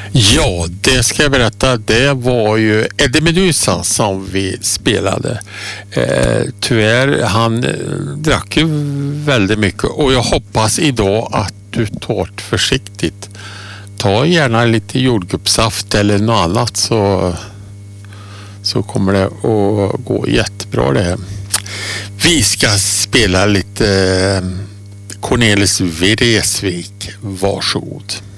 Ja, det ska jag berätta. Det var ju Eddie Meduza som vi spelade. Tyvärr, han drack ju väldigt mycket och jag hoppas idag att du tar det försiktigt. Ta gärna lite jordgubbssaft eller något annat så kommer det att gå jättebra det här. Vi ska spela lite Cornelis Vreeswijk. Varsågod.